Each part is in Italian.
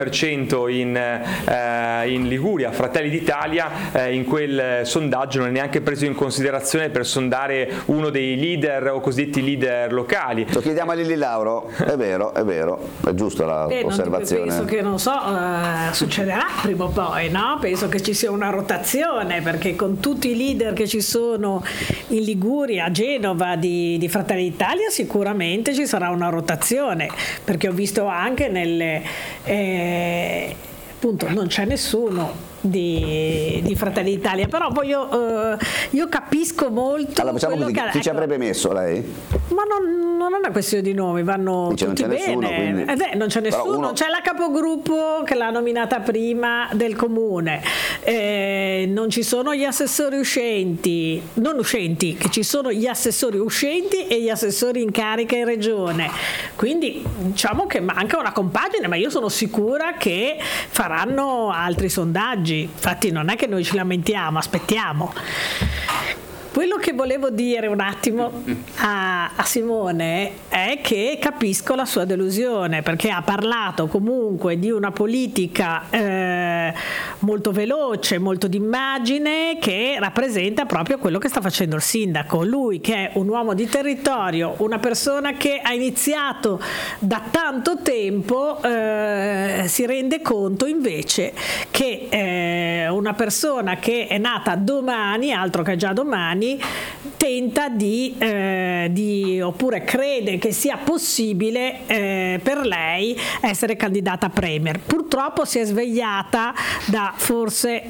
in Liguria. Fratelli d'Italia in quel sondaggio non è neanche preso in considerazione per sondare uno dei leader o cosiddetti leader locali. Lo chiediamo a Lilli Lauro, è vero, è giusta l'osservazione. Penso che, non so, succederà prima o poi, no? Penso che ci sia una rotazione, perché con tutti i leader che ci sono in Liguria, a Genova di Fratelli d'Italia, sicuramente ci sarà una rotazione, perché ho visto anche appunto non c'è nessuno di Fratelli d'Italia, però poi io capisco molto. Allora facciamo così, chi ci avrebbe messo lei? Ma non è una questione di nomi, vanno tutti bene. Non c'è nessuno, c'è la capogruppo che l'ha nominata prima del comune, non ci sono gli assessori non uscenti, che ci sono gli assessori uscenti e gli assessori in carica in regione, quindi diciamo che manca una compagine, ma io sono sicura che faranno altri sondaggi. Infatti non è che noi ci lamentiamo, aspettiamo. Quello che volevo dire un attimo a Simone è che capisco la sua delusione, perché ha parlato comunque di una politica molto veloce, molto d'immagine, che rappresenta proprio quello che sta facendo il sindaco. Lui, che è un uomo di territorio, una persona che ha iniziato da tanto tempo, si rende conto invece che una persona che è nata domani, altro che già domani, tenta oppure crede che sia possibile per lei essere candidata a premier. Purtroppo si è svegliata da forse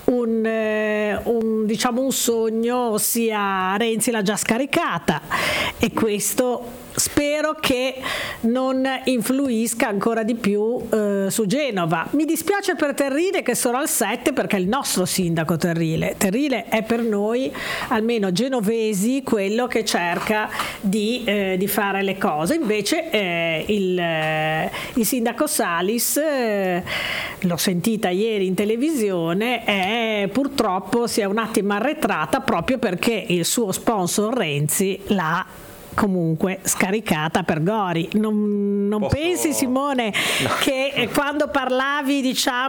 un sogno, ossia Renzi l'ha già scaricata, e questo spero che non influisca ancora di più su Genova. Mi dispiace per Terrile, che sarà al 7, perché è il nostro sindaco Terrile è per noi, almeno genovesi, quello che cerca di fare le cose. Invece il sindaco Salis, l'ho sentita ieri in televisione, purtroppo si è un attimo arretrata, proprio perché il suo sponsor Renzi l'ha comunque scaricata per Gori. Non pensi, Simone, che quando parlavi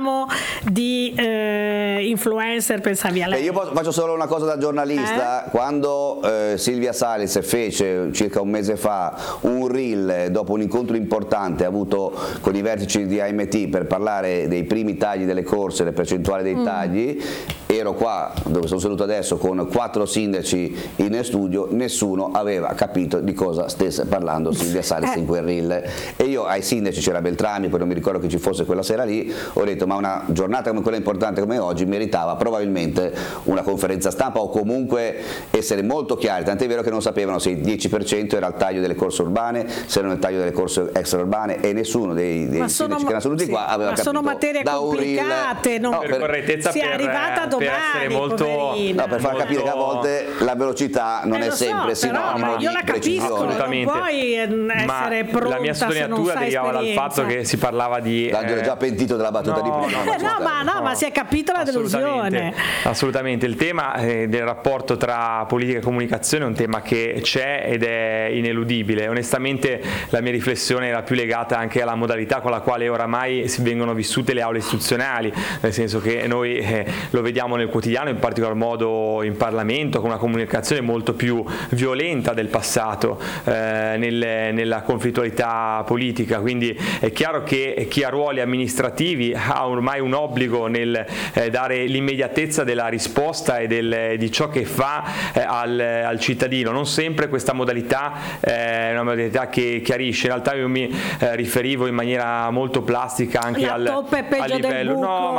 di influencer pensavi a lei? Io faccio solo una cosa da giornalista. Quando Silvia Salis fece circa un mese fa un reel dopo un incontro importante avuto con i vertici di AMT per parlare dei primi tagli delle corse, le percentuali dei tagli, ero qua dove sono seduto adesso con 4 sindaci in studio, nessuno aveva capito di cosa stesse parlando Silvia Salis in quel reel, e io ai sindaci, c'era Beltrami, poi non mi ricordo chi ci fosse quella sera lì, ho detto: ma una giornata come quella importante come oggi meritava probabilmente una conferenza stampa, o comunque essere molto chiari, tant'è vero che non sapevano se il 10% era il taglio delle corse urbane, se erano il taglio delle corse extraurbane, e nessuno dei sindaci che erano seduti qua aveva capito. Sono materie complicate, per correttezza, si è arrivata domani, essere molto, per far capire che a volte la velocità non è sempre sinonimo di precisione. Assolutamente. Non puoi essere pronta. La mia sottolineatura derivava dal fatto che si parlava di L'Angelo è già pentito della battuta di prima. ma si è capito la delusione. Assolutamente. Il tema del rapporto tra politica e comunicazione è un tema che c'è ed è ineludibile. Onestamente la mia riflessione era più legata anche alla modalità con la quale oramai si vengono vissute le aule istituzionali, nel senso che noi lo vediamo nel quotidiano, in particolar modo in Parlamento, con una comunicazione molto più violenta del passato nella conflittualità politica. Quindi è chiaro che chi ha ruoli amministrativi ha ormai un obbligo nel dare l'immediatezza della risposta e di ciò che fa al cittadino. Non sempre questa modalità è una modalità che chiarisce. In realtà io mi riferivo in maniera molto plastica anche al livello. No,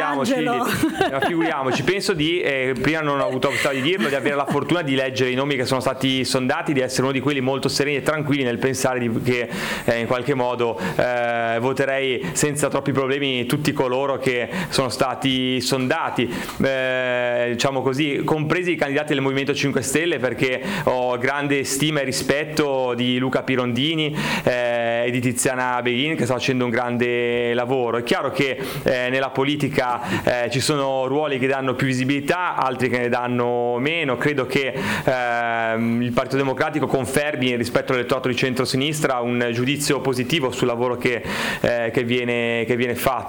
ma figuriamoci, penso prima non ho avuto la possibilità di dirlo, di avere la fortuna di leggere i nomi che sono stati sondati, di essere uno di quelli molto sereni e tranquilli nel pensare che in qualche modo voterei senza troppi problemi tutti coloro che sono stati sondati, diciamo così, compresi i candidati del Movimento 5 Stelle, perché ho grande stima e rispetto di Luca Pirondini e di Tiziana Beghin, che sta facendo un grande lavoro. È chiaro che nella politica ci sono ruoli che danno più visibilità, altri che ne danno meno. Credo che il Partito Democratico confermi rispetto all'elettorato di centrosinistra un giudizio positivo sul lavoro che viene fatto.